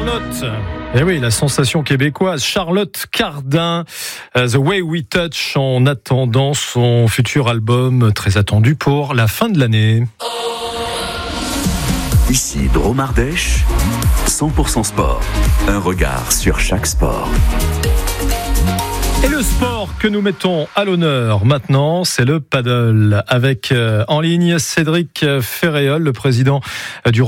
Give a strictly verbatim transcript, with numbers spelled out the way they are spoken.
Charlotte. Eh oui, la sensation québécoise, Charlotte Cardin, The Way We Touch, en attendant son futur album très attendu pour la fin de l'année. Ici Dromardèche, cent pour cent sport. Un regard sur chaque sport. Et le sport que nous mettons à l'honneur maintenant, c'est le paddle. Avec euh, en ligne Cédric Ferréol, le président du